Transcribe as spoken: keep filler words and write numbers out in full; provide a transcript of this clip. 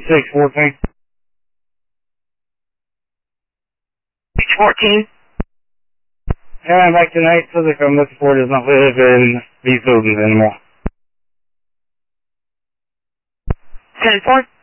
six fourteen. six fourteen. Yeah, I'm back tonight. Physical I'm looking for does not live in these buildings anymore. ten four.